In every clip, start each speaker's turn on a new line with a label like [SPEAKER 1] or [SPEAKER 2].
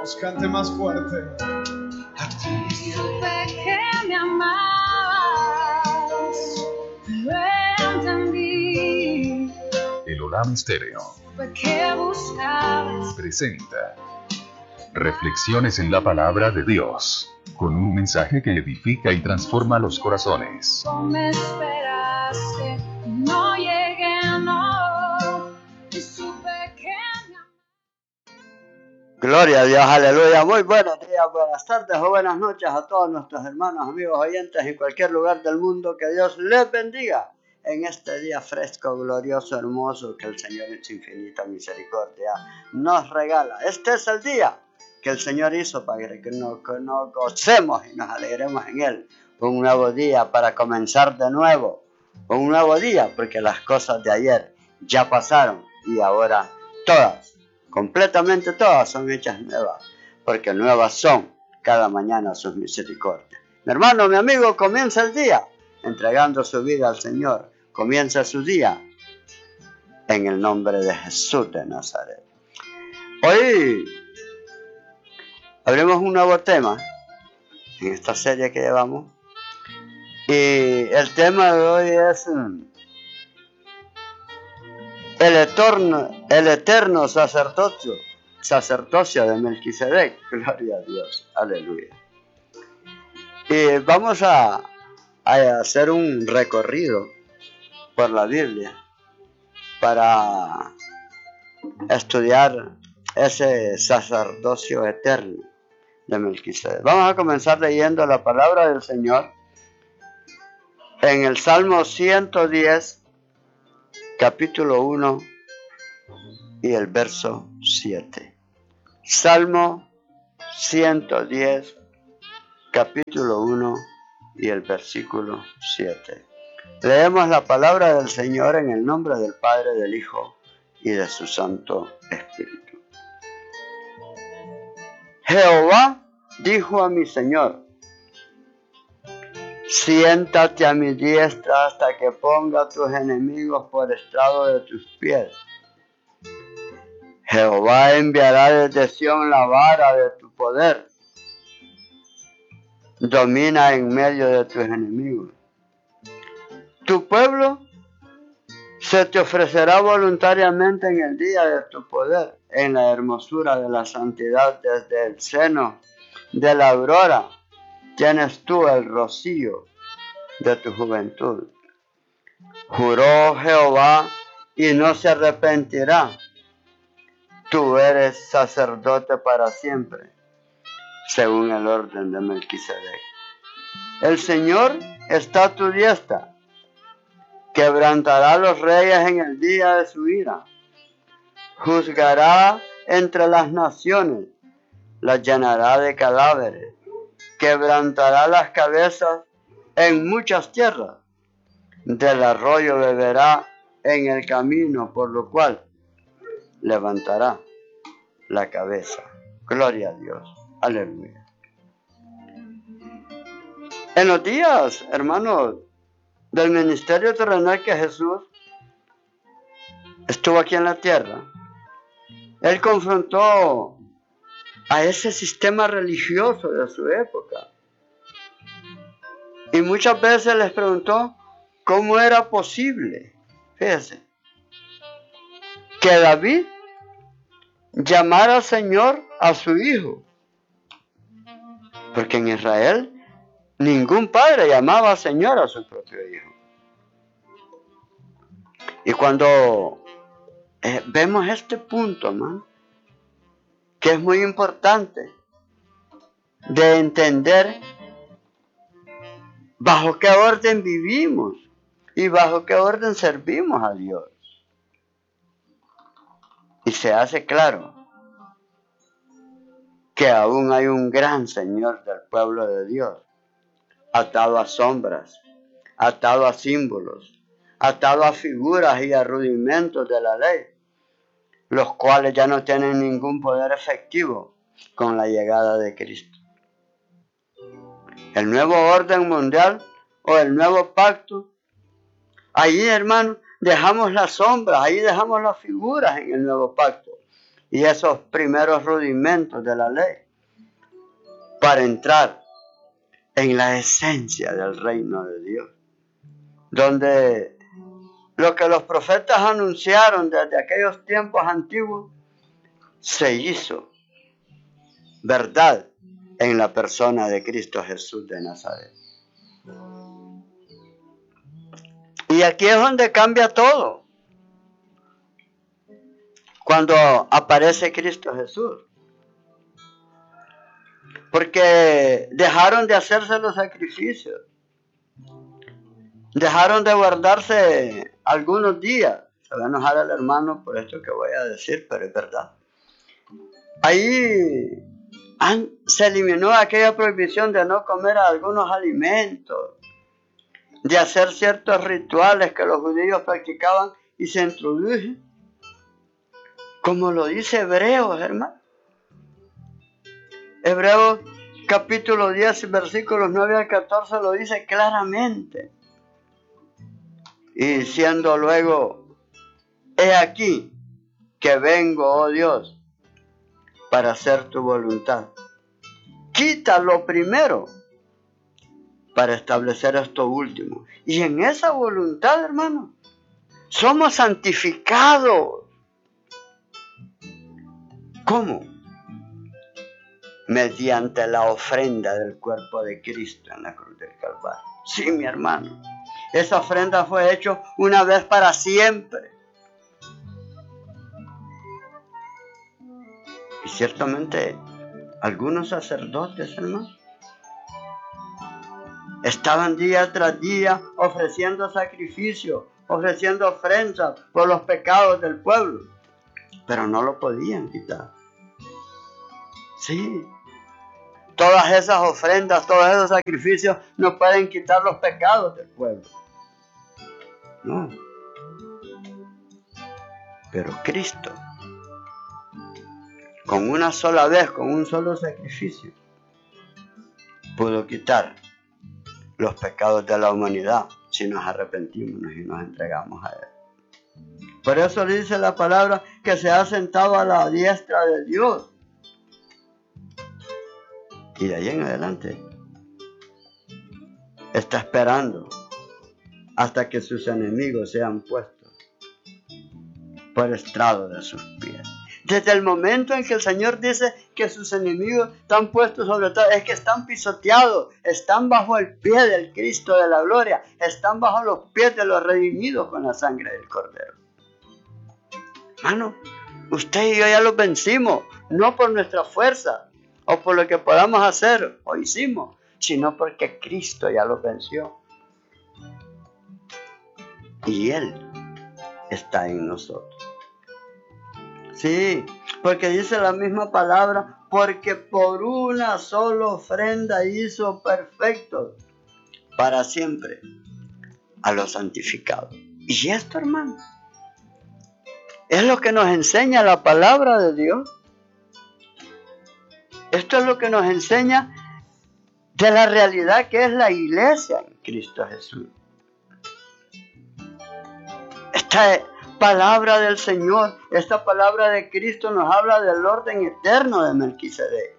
[SPEAKER 1] Vamos, cante más fuerte.
[SPEAKER 2] A ti.
[SPEAKER 3] Supe que me amabas, lo entendí.
[SPEAKER 2] El Olam Estéreo
[SPEAKER 3] Supe que buscabas.
[SPEAKER 2] presenta Reflexiones en la Palabra de Dios, con un mensaje que edifica y transforma los corazones.
[SPEAKER 3] ¿Cómo me esperaste? No llegué, no. Y supe que me amabas.
[SPEAKER 4] Gloria a Dios, aleluya. Muy buenos días, buenas tardes o buenas noches a todos nuestros hermanos, amigos, oyentes en cualquier lugar del mundo. Que Dios les bendiga en este día fresco, glorioso, hermoso que el Señor en su infinita misericordia nos regala. Este es el día que el Señor hizo para que nos gocemos y nos alegremos en Él. Un nuevo día para comenzar de nuevo. Un nuevo día porque las cosas de ayer ya pasaron y ahora todas, completamente todas son hechas nuevas, porque nuevas son cada mañana sus misericordias. Mi hermano, mi amigo, comienza el día entregando su vida al Señor. Comienza su día en el nombre de Jesús de Nazaret. Hoy abrimos un nuevo tema en esta serie que llevamos. Y el tema de hoy es el eterno sacerdocio de Melquisedec. Gloria a Dios, aleluya. Y vamos a hacer un recorrido por la Biblia para estudiar ese sacerdocio eterno de Melquisedec. Vamos a comenzar leyendo la palabra del Señor en el Salmo 110, capítulo 1 y el verso 7. Salmo 110, capítulo 1 y el versículo 7. Leemos la palabra del Señor en el nombre del Padre, del Hijo y de su Santo Espíritu. Jehová dijo a mi Señor: siéntate a mi diestra hasta que ponga a tus enemigos por estrado de tus pies. Jehová enviará desde Sión la vara de tu poder. Domina en medio de tus enemigos. Tu pueblo se te ofrecerá voluntariamente en el día de tu poder, en la hermosura de la santidad. Desde el seno de la aurora tienes tú el rocío de tu juventud. Juró Jehová y no se arrepentirá. Tú eres sacerdote para siempre, según el orden de Melquisedec. El Señor está a tu diestra. Quebrantará a los reyes en el día de su ira. Juzgará entre las naciones, las llenará de cadáveres. Quebrantará las cabezas en muchas tierras. Del arroyo beberá en el camino, por lo cual levantará la cabeza. Gloria a Dios. Aleluya. En los días, hermanos, del ministerio terrenal que Jesús estuvo aquí en la tierra, Él confrontó a ese sistema religioso de su época. Y muchas veces les preguntó cómo era posible, fíjense, que David llamara Señor a su hijo. Porque en Israel ningún padre llamaba Señor a su propio hijo. Y cuando vemos este punto, ¿no?, que es muy importante de entender bajo qué orden vivimos y bajo qué orden servimos a Dios. Y se hace claro que aún hay un gran Señor del pueblo de Dios, atado a sombras, atado a símbolos, atado a figuras y a rudimentos de la ley, los cuales ya no tienen ningún poder efectivo con la llegada de Cristo. El nuevo orden mundial o el nuevo pacto, ahí, hermano, dejamos las sombras, ahí dejamos las figuras en el nuevo pacto y esos primeros rudimentos de la ley para entrar en la esencia del reino de Dios, donde lo que los profetas anunciaron desde aquellos tiempos antiguos se hizo verdad en la persona de Cristo Jesús de Nazaret. Y aquí es donde cambia todo. Cuando aparece Cristo Jesús. Porque dejaron de hacerse los sacrificios. Dejaron de guardarse algunos días. Se va a enojar el hermano por esto que voy a decir, pero es verdad. Ahí se eliminó aquella prohibición de no comer algunos alimentos, de hacer ciertos rituales que los judíos practicaban y se introdujo, como lo dice Hebreos, hermano. Hebreos capítulo 10, versículos 9 al 14 lo dice claramente. Y diciendo luego, he aquí que vengo, oh Dios, para hacer tu voluntad. Quita lo primero para establecer esto último. Y en esa voluntad, hermano, somos santificados. ¿Cómo? Mediante la ofrenda del cuerpo de Cristo en la cruz del Calvario. Sí, mi hermano. Esa ofrenda fue hecha una vez para siempre. Y ciertamente algunos sacerdotes, hermano, estaban día tras día ofreciendo sacrificios, ofreciendo ofrendas por los pecados del pueblo, pero no lo podían quitar. Sí, todas esas ofrendas, todos esos sacrificios no pueden quitar los pecados del pueblo. No. Pero Cristo, con una sola vez, con un solo sacrificio, pudo quitar los pecados de la humanidad si nos arrepentimos y nos entregamos a Él. Por eso dice la palabra que se ha sentado a la diestra de Dios. Y de ahí en adelante está esperando hasta que sus enemigos sean puestos por estrado de sus pies. Desde el momento en que el Señor dice que sus enemigos están puestos sobre todo, es que están pisoteados, están bajo el pie del Cristo de la gloria, están bajo los pies de los redimidos con la sangre del Cordero. Hermano, usted y yo ya los vencimos, no por nuestra fuerza o por lo que podamos hacer o hicimos, sino porque Cristo ya los venció. Y Él está en nosotros. Sí, porque dice la misma palabra, porque por una sola ofrenda hizo perfectos para siempre a los santificados. Y esto, hermano, es lo que nos enseña la palabra de Dios. Esto es lo que nos enseña de la realidad que es la iglesia en Cristo Jesús. Esta palabra del Señor, esta palabra de Cristo nos habla del orden eterno de Melquisedec.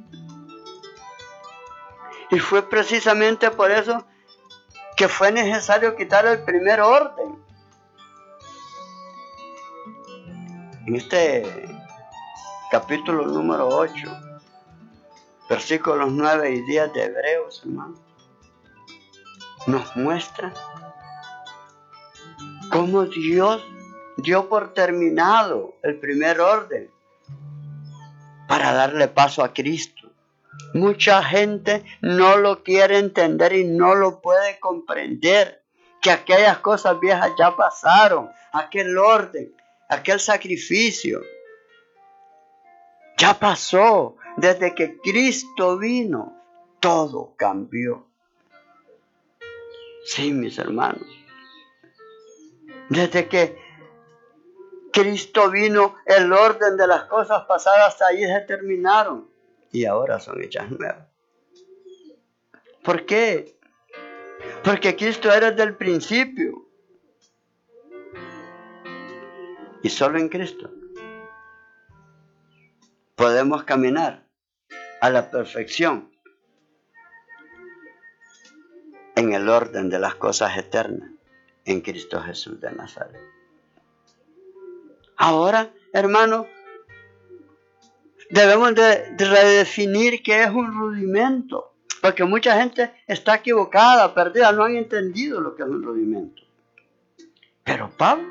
[SPEAKER 4] Y fue precisamente por eso que fue necesario quitar el primer orden. En este capítulo número 8, versículos 9 y 10 de Hebreos, hermano, nos muestra cómo Dios dio por terminado el primer orden para darle paso a Cristo. Mucha gente no lo quiere entender y no lo puede comprender, que aquellas cosas viejas ya pasaron, aquel orden, aquel sacrificio ya pasó. Desde que Cristo vino, todo cambió. Sí, mis hermanos. Desde que Cristo vino, el orden de las cosas pasadas ahí se terminaron y ahora son hechas nuevas. ¿Por qué? Porque Cristo era desde el principio. Y solo en Cristo podemos caminar a la perfección en el orden de las cosas eternas en Cristo Jesús de Nazaret. Ahora, hermanos, debemos de redefinir qué es un rudimento, porque mucha gente está equivocada, perdida, no han entendido lo que es un rudimento. Pero Pablo,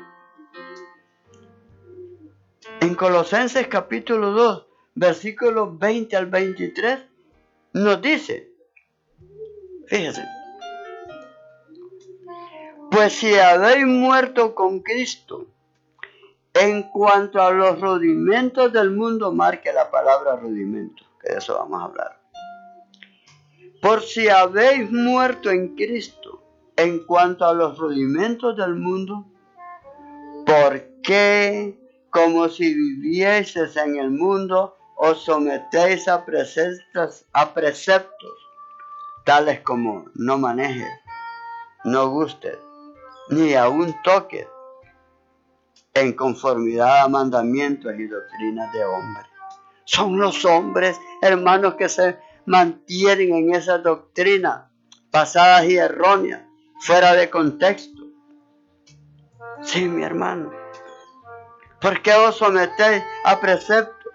[SPEAKER 4] en Colosenses capítulo 2, versículos 20 al 23, nos dice, fíjese, pues si habéis muerto con Cristo, en cuanto a los rudimentos del mundo, marque la palabra rudimento, que de eso vamos a hablar. Por si habéis muerto en Cristo, en cuanto a los rudimentos del mundo, ¿por qué, como si vivieseis en el mundo, os sometéis a preceptos, tales como no manejes, no gustes, ni aun toques, en conformidad a mandamientos y doctrinas de hombres? Son los hombres, hermanos, que se mantienen en esas doctrinas pasadas y erróneas, fuera de contexto. Sí, mi hermano. ¿Por qué os sometéis a preceptos?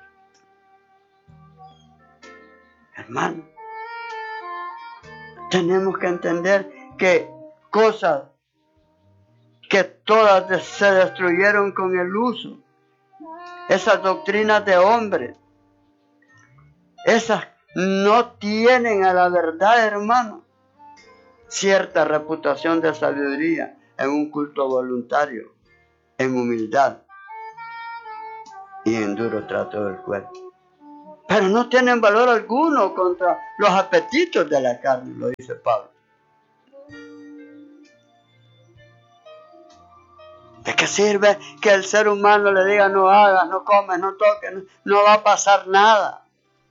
[SPEAKER 4] Hermano, tenemos que entender que cosas que todas se destruyeron con el uso, esas doctrinas de hombres, esas no tienen a la verdad, hermano, cierta reputación de sabiduría en un culto voluntario, en humildad y en duro trato del cuerpo. Pero no tienen valor alguno contra los apetitos de la carne, lo dice Pablo. ¿De qué sirve que el ser humano le diga no hagas, no comes, no toques? No va a pasar nada.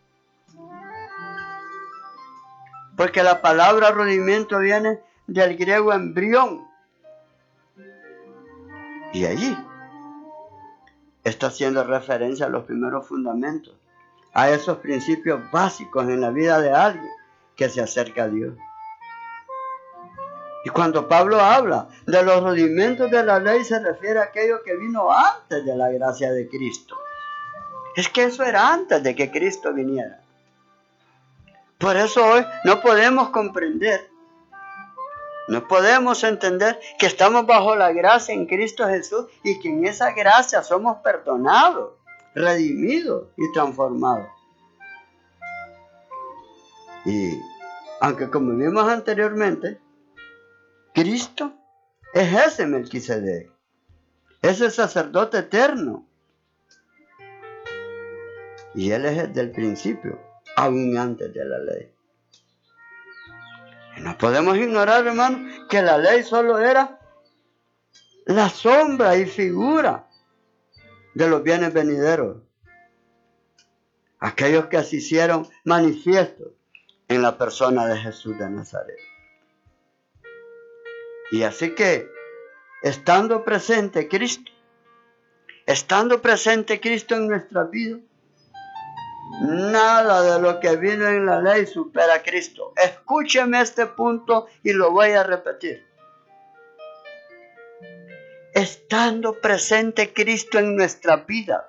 [SPEAKER 4] Porque la palabra rudimento viene del griego embrión. Y allí está haciendo referencia a los primeros fundamentos, a esos principios básicos en la vida de alguien que se acerca a Dios. Y cuando Pablo habla de los rudimentos de la ley, se refiere a aquello que vino antes de la gracia de Cristo. Es que eso era antes de que Cristo viniera. Por eso hoy no podemos comprender, no podemos entender que estamos bajo la gracia en Cristo Jesús y que en esa gracia somos perdonados, redimidos y transformados. Y aunque como vimos anteriormente, Cristo es ese Melquisedec, ese sacerdote eterno. Y Él es el del principio, aún antes de la ley. Y no podemos ignorar, hermano, que la ley solo era la sombra y figura de los bienes venideros, aquellos que se hicieron manifiestos en la persona de Jesús de Nazaret. Y así que, estando presente Cristo en nuestra vida, nada de lo que vino en la ley supera a Cristo. Escúcheme este punto y lo voy a repetir. Estando presente Cristo en nuestra vida,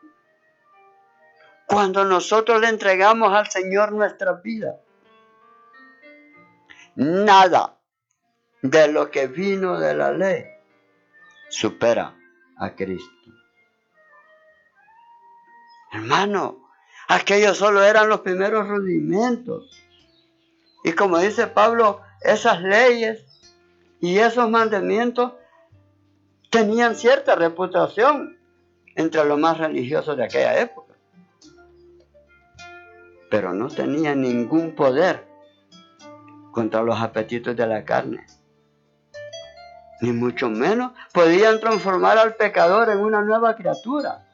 [SPEAKER 4] cuando nosotros le entregamos al Señor nuestra vida, nada de lo que vino de la ley supera a Cristo. Hermano, aquellos solo eran los primeros rudimentos. Y como dice Pablo, esas leyes y esos mandamientos tenían cierta reputación entre los más religiosos de aquella época. Pero no tenían ningún poder contra los apetitos de la carne. Ni mucho menos podían transformar al pecador en una nueva criatura.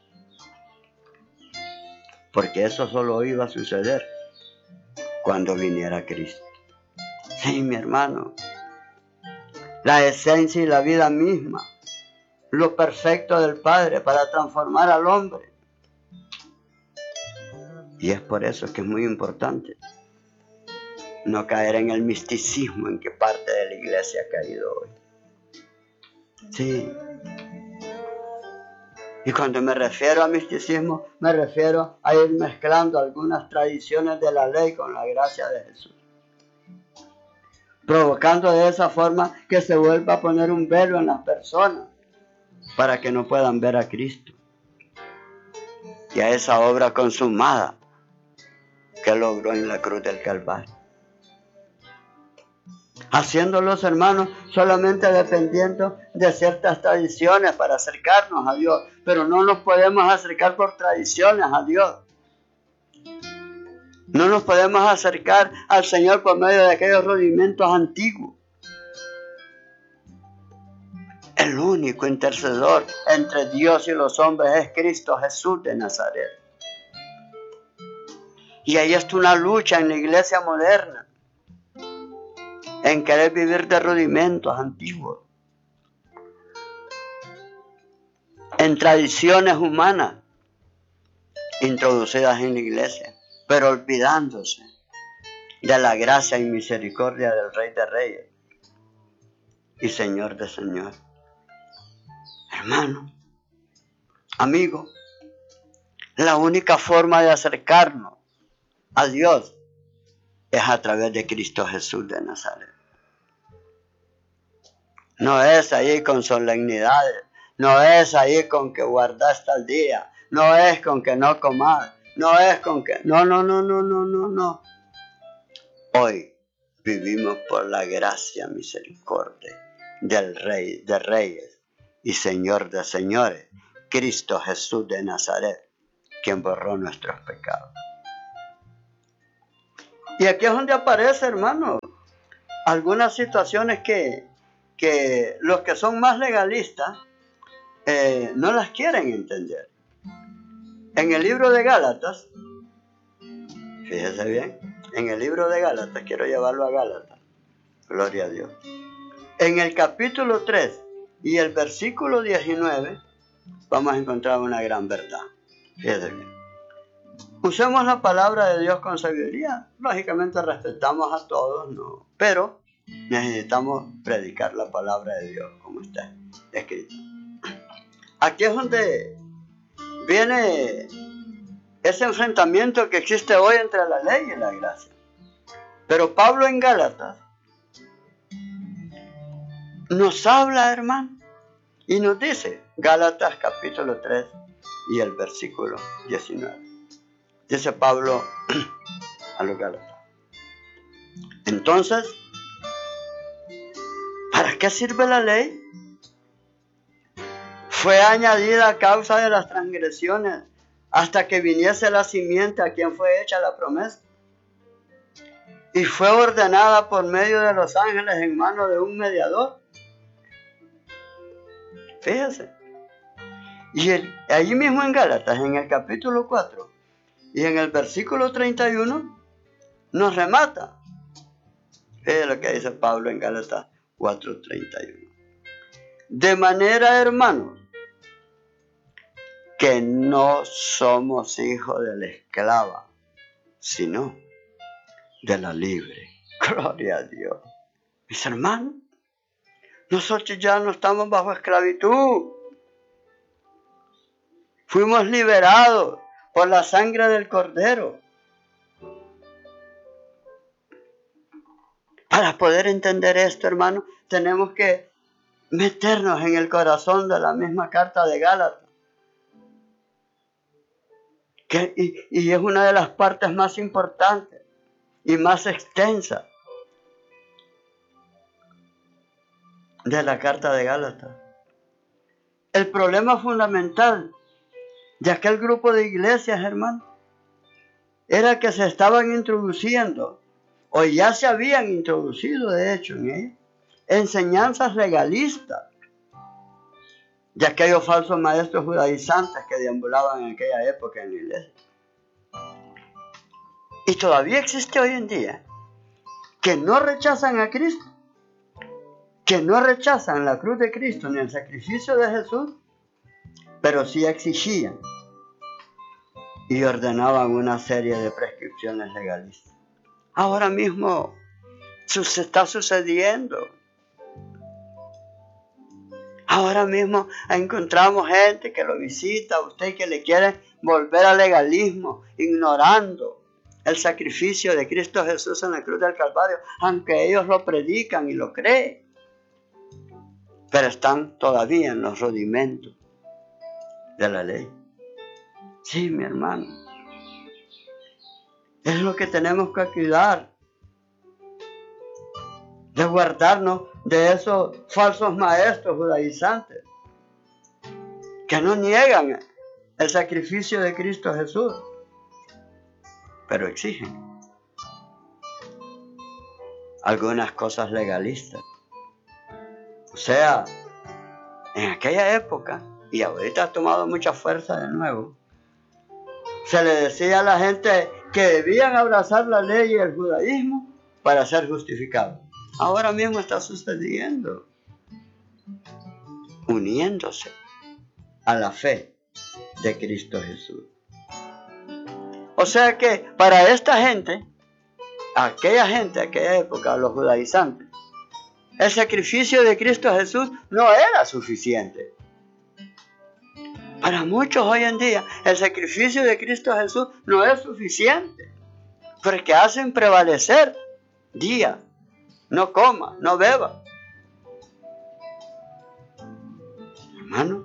[SPEAKER 4] Porque eso solo iba a suceder cuando viniera Cristo. Sí, mi hermano. La esencia y la vida misma, lo perfecto del Padre para transformar al hombre, Y es por eso que es muy importante no caer en el misticismo en que parte de la iglesia ha caído hoy. Sí. Y cuando me refiero a misticismo, me refiero a ir mezclando algunas tradiciones de la ley con la gracia de Jesús, provocando de esa forma que se vuelva a poner un velo en las personas para que no puedan ver a Cristo y a esa obra consumada que logró en la cruz del Calvario. Haciéndolos, hermanos, solamente dependiendo de ciertas tradiciones para acercarnos a Dios, pero no nos podemos acercar por tradiciones a Dios. No nos podemos acercar al Señor por medio de aquellos rudimentos antiguos. El único intercesor entre Dios y los hombres es Cristo Jesús de Nazaret. Y ahí está una lucha en la iglesia moderna, en querer vivir de rudimentos antiguos, en tradiciones humanas introducidas en la iglesia, pero olvidándose de la gracia y misericordia del Rey de Reyes y Señor de Señores. Hermano, amigo, la única forma de acercarnos a Dios es a través de Cristo Jesús de Nazaret. No es ahí con solemnidades, no es ahí con que guardas tal día, no es con que no comas, no es con que... No. Hoy vivimos por la gracia, misericordia del Rey de Reyes y Señor de Señores, Cristo Jesús de Nazaret, quien borró nuestros pecados. Y aquí es donde aparece, hermano, algunas situaciones que los que son más legalistas no las quieren entender. En el libro de Gálatas, fíjese bien, en el libro de Gálatas, quiero llevarlo a Gálatas, gloria a Dios. En el capítulo 3 y el versículo 19, vamos a encontrar una gran verdad. Fíjese bien. Usemos la palabra de Dios con sabiduría. Lógicamente respetamos a todos, ¿no? Pero necesitamos predicar la palabra de Dios como está escrito. Aquí es donde viene ese enfrentamiento que existe hoy entre la ley y la gracia. Pero Pablo en Gálatas nos habla, hermano, y nos dice, Gálatas capítulo 3 y el versículo 19. Dice Pablo a los Gálatas: entonces, ¿para qué sirve la ley? Fue añadida a causa de las transgresiones hasta que viniese la simiente a quien fue hecha la promesa. Y fue ordenada por medio de los ángeles en manos de un mediador. Fíjese. Y allí mismo en Gálatas, en el capítulo 4 y en el versículo 31, nos remata. Fíjese lo que dice Pablo en Gálatas 4:31. De manera, hermanos, que no somos hijos de la esclava, sino de la libre. Gloria a Dios. Mis hermanos, nosotros ya no estamos bajo esclavitud. Fuimos liberados por la sangre del Cordero. Para poder entender esto, hermano, tenemos que meternos en el corazón de la misma carta de Gálatas. Y es una de las partes más importantes y más extensas de la carta de Gálatas. El problema fundamental de aquel grupo de iglesias, hermano, era que se estaban introduciendo, o ya se habían introducido, de hecho, en ellas, enseñanzas legalistas de aquellos falsos maestros judaizantes que deambulaban en aquella época en la iglesia. Y todavía existe hoy en día que no rechazan a Cristo, que no rechazan la cruz de Cristo ni el sacrificio de Jesús, pero sí exigían y ordenaban una serie de prescripciones legalistas. Ahora mismo se está sucediendo. Ahora mismo encontramos gente que lo visita a usted y que le quiere volver al legalismo, ignorando el sacrificio de Cristo Jesús en la cruz del Calvario, aunque ellos lo predican y lo creen. Pero están todavía en los rudimentos de la ley. Sí, mi hermano. Es lo que tenemos que cuidar. De guardarnos de esos falsos maestros judaizantes que no niegan el sacrificio de Cristo Jesús, pero exigen algunas cosas legalistas. O sea, en aquella época, y ahorita ha tomado mucha fuerza de nuevo, se le decía a la gente que debían abrazar la ley y el judaísmo para ser justificados. Ahora mismo está sucediendo, uniéndose a la fe de Cristo Jesús. O sea que para esta gente, aquella época, los judaizantes, el sacrificio de Cristo Jesús no era suficiente. Para muchos hoy en día, el sacrificio de Cristo Jesús no es suficiente, porque hacen prevalecer día. No coma, no beba. Hermano,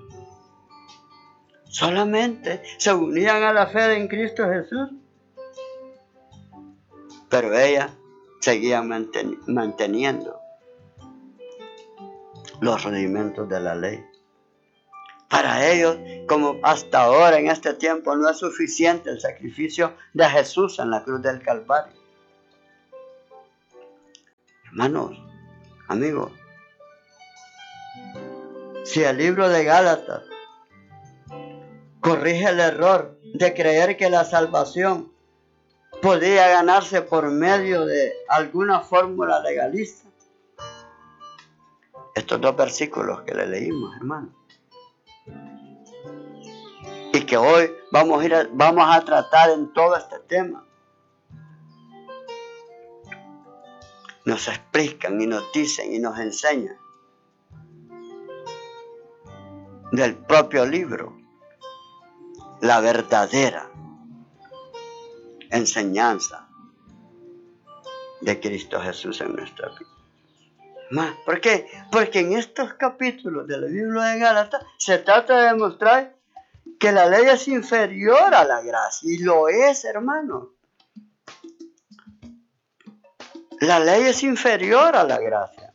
[SPEAKER 4] solamente se unían a la fe en Cristo Jesús, pero ellas seguían manteniendo los rudimentos de la ley. Para ellos, como hasta ahora en este tiempo, no es suficiente el sacrificio de Jesús en la cruz del Calvario. Hermanos, amigos, si el libro de Gálatas corrige el error de creer que la salvación podía ganarse por medio de alguna fórmula legalista, estos dos versículos que le leímos, hermano, y que hoy vamos a tratar en todo este tema, nos explican y nos dicen y nos enseñan del propio libro la verdadera enseñanza de Cristo Jesús en nuestra vida. ¿Por qué? Porque en estos capítulos del libro de Gálatas se trata de demostrar que la ley es inferior a la gracia, y lo es, hermano. La ley es inferior a la gracia.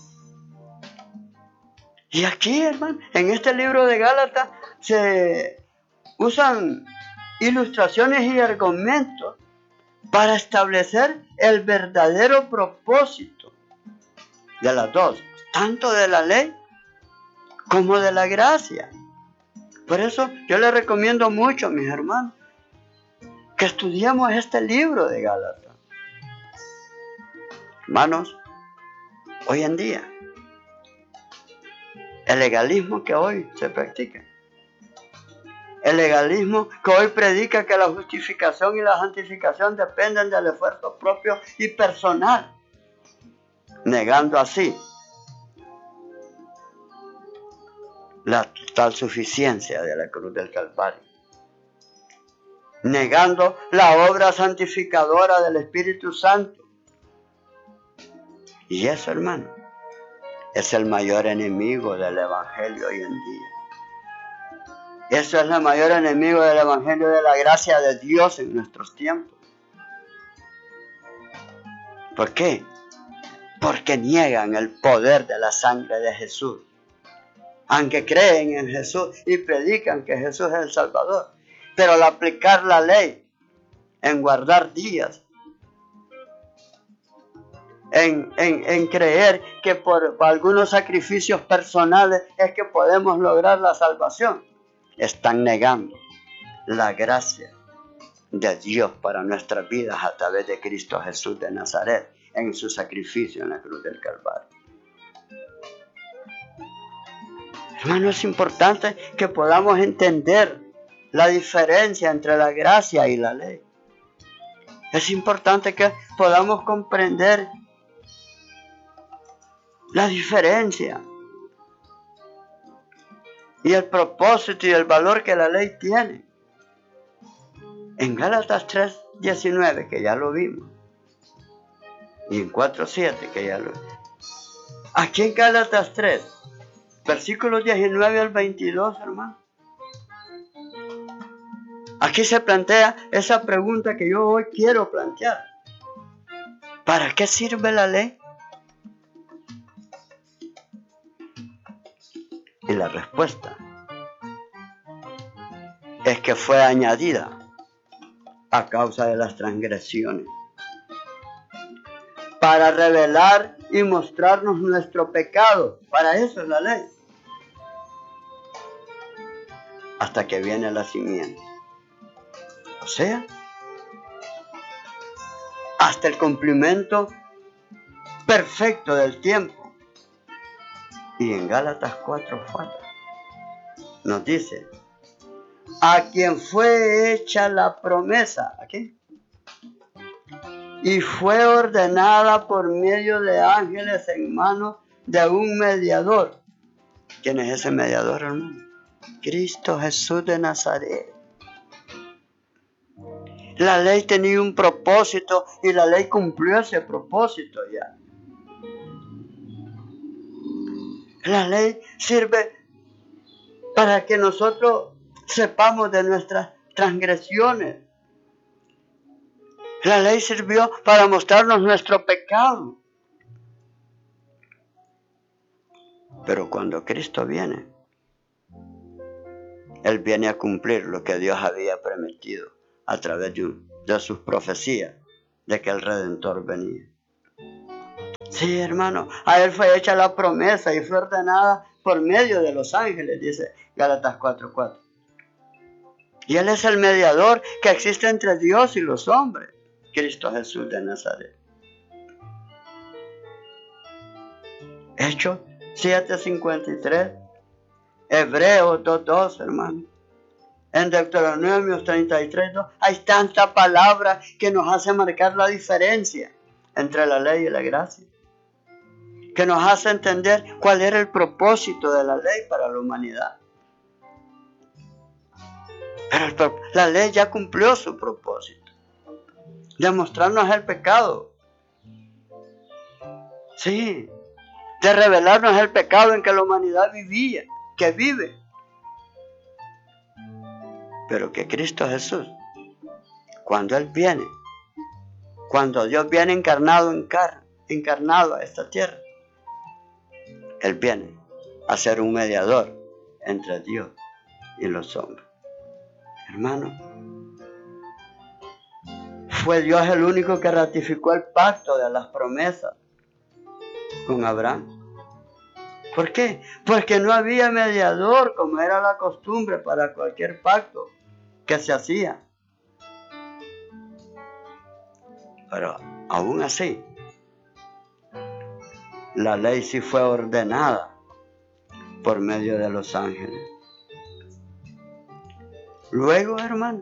[SPEAKER 4] Y aquí, hermano, en este libro de Gálatas se usan ilustraciones y argumentos para establecer el verdadero propósito de las dos, tanto de la ley como de la gracia. Por eso yo les recomiendo mucho, mis hermanos, que estudiemos este libro de Gálatas. Hermanos, hoy en día, el legalismo que hoy se practica, el legalismo que hoy predica que la justificación y la santificación dependen del esfuerzo propio y personal, negando así la total suficiencia de la cruz del Calvario, negando la obra santificadora del Espíritu Santo. Y eso, hermano, es el mayor enemigo del Evangelio hoy en día. Eso es el mayor enemigo del Evangelio de la gracia de Dios en nuestros tiempos. ¿Por qué? Porque niegan el poder de la sangre de Jesús. Aunque creen en Jesús y predican que Jesús es el Salvador. Pero al aplicar la ley, en guardar días, en creer que por algunos sacrificios personales es que podemos lograr la salvación, están negando la gracia de Dios para nuestras vidas a través de Cristo Jesús de Nazaret en su sacrificio en la cruz del Calvario. Hermano, es importante que podamos entender la diferencia entre la gracia y la ley. Es importante que podamos comprender la diferencia y el propósito y el valor que la ley tiene. En Gálatas 3:19, que ya lo vimos, y en 4:7, que ya lo vimos. Aquí en Gálatas 3, versículos 19 al 22, hermano. Aquí se plantea esa pregunta que yo hoy quiero plantear. ¿Para qué sirve la ley? Y la respuesta es que fue añadida a causa de las transgresiones, para revelar y mostrarnos nuestro pecado. Para eso es la ley. Hasta que viene la simiente. O sea, hasta el cumplimiento perfecto del tiempo. Y en Gálatas 4:4 nos dice, a quien fue hecha la promesa, ¿aquí? Y fue ordenada por medio de ángeles en manos de un mediador. ¿Quién es ese mediador, hermano? Cristo Jesús de Nazaret. La ley tenía un propósito y la ley cumplió ese propósito ya. La ley sirve para que nosotros sepamos de nuestras transgresiones. La ley sirvió para mostrarnos nuestro pecado. Pero cuando Cristo viene, Él viene a cumplir lo que Dios había prometido a través de sus profecías, de que el Redentor venía. Sí, hermano, a Él fue hecha la promesa y fue ordenada por medio de los ángeles, dice Gálatas 4:4. Y Él es el mediador que existe entre Dios y los hombres, Cristo Jesús de Nazaret. Hechos 7:53, Hebreos 2:2, hermano. En Deuteronomio 33:2 hay tanta palabra que nos hace marcar la diferencia entre la ley y la gracia, que nos hace entender cuál era el propósito de la ley para la humanidad. Pero la ley ya cumplió su propósito, de mostrarnos el pecado. Sí, de revelarnos el pecado en que la humanidad vivía, que vive. Pero que Cristo Jesús, cuando Él viene, cuando Dios viene encarnado a esta tierra, Él viene a ser un mediador entre Dios y los hombres. Hermano, fue Dios el único que ratificó el pacto de las promesas con Abraham. ¿Por qué? Porque no había mediador, como era la costumbre para cualquier pacto que se hacía. Pero aún así, la ley sí fue ordenada por medio de los ángeles. Luego, hermano,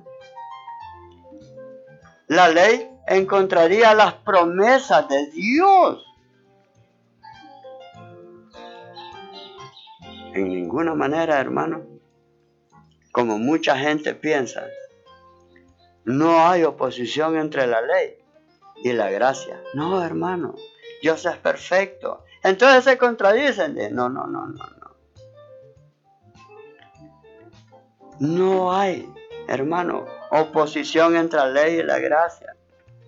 [SPEAKER 4] la ley encontraría las promesas de Dios. En ninguna manera, hermano, como mucha gente piensa, no hay oposición entre la ley y la gracia. No, hermano, Dios es perfecto. Entonces se contradicen. No. No hay, hermano, oposición entre la ley y la gracia.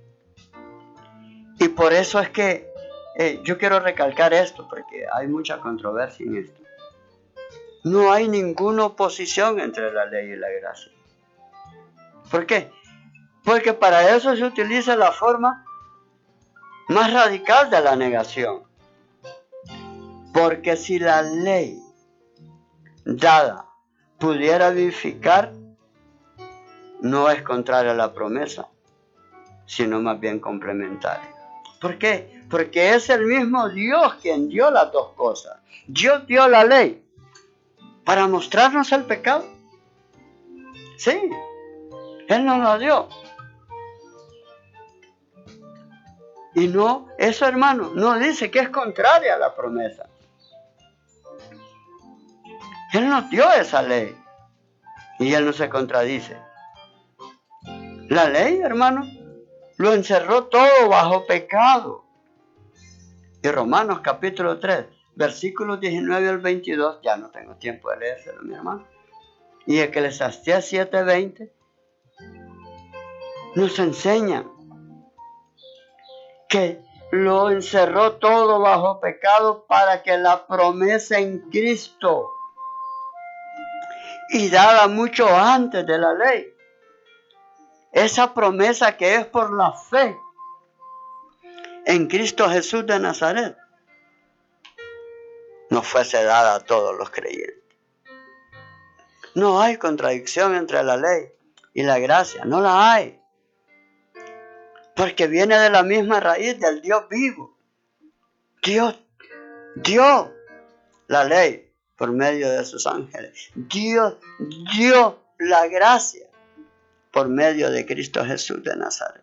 [SPEAKER 4] Y por eso es que yo quiero recalcar esto, porque hay mucha controversia en esto. No hay ninguna oposición entre la ley y la gracia. ¿Por qué? Porque para eso se utiliza la forma más radical de la negación. Porque si la ley dada pudiera vivificar, no es contraria a la promesa, sino más bien complementaria. ¿Por qué? Porque es el mismo Dios quien dio las dos cosas. Dios dio la ley para mostrarnos el pecado, Sí, Él nos la dio. Y no, eso hermano, no dice que es contraria a la promesa. Él nos dio esa ley. Y Él no se contradice. La ley, hermano, lo encerró todo bajo pecado. Y Romanos capítulo 3, versículos 19 al 22, ya no tengo tiempo de leérselo, mi hermano. Y Eclesiastés 7:20 nos enseña que lo encerró todo bajo pecado para que la promesa en Cristo, y dada mucho antes de la ley, esa promesa que es por la fe en Cristo Jesús de Nazaret, nos fuese dada a todos los creyentes. No hay contradicción entre la ley y la gracia, no la hay. Porque viene de la misma raíz del Dios vivo. Dios dio la ley por medio de sus ángeles. Dios dio la gracia por medio de Cristo Jesús de Nazaret.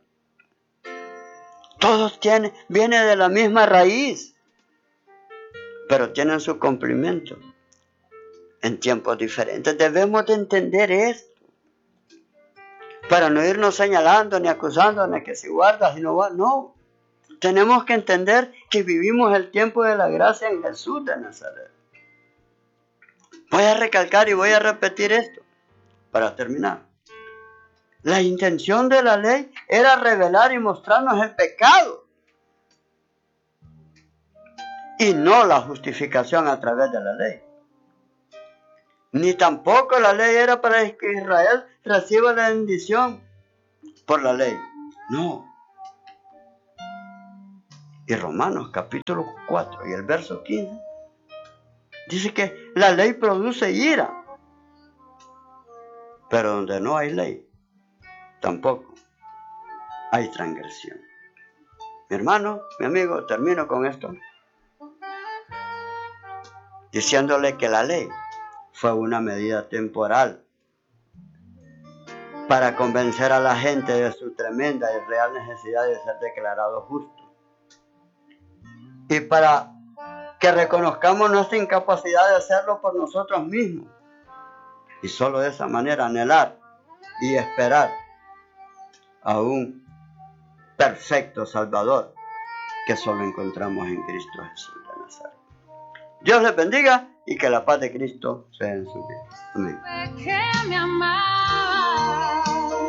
[SPEAKER 4] Todos viene de la misma raíz, pero tienen su cumplimiento en tiempos diferentes. Debemos de entender esto, para no irnos señalando, ni acusando, ni que si guardas y no guardas. No, tenemos que entender que vivimos el tiempo de la gracia en Jesús de Nazaret. Voy a recalcar y voy a repetir esto para terminar. La intención de la ley era revelar y mostrarnos el pecado, y no la justificación a través de la ley. Ni tampoco la ley era para que Israel reciba la bendición por la ley. No. Y Romanos capítulo 4 y el verso 15 dice que la ley produce ira. Pero donde no hay ley, tampoco hay transgresión. Mi hermano, mi amigo, termino con esto, diciéndole que la ley fue una medida temporal para convencer a la gente de su tremenda y real necesidad de ser declarado justo, y para que reconozcamos nuestra incapacidad de hacerlo por nosotros mismos, y solo de esa manera anhelar y esperar a un perfecto Salvador que solo encontramos en Cristo Jesús de Nazaret. Dios les bendiga y que la paz de Cristo sea en su vida. Amén.
[SPEAKER 3] Que me amabas,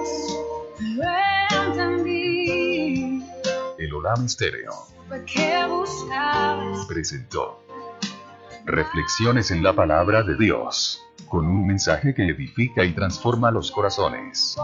[SPEAKER 3] lo entendí.
[SPEAKER 2] El Olam Estéreo
[SPEAKER 3] Fue que buscabas.
[SPEAKER 2] presentó Reflexiones en la Palabra de Dios, con un mensaje que edifica y transforma los corazones.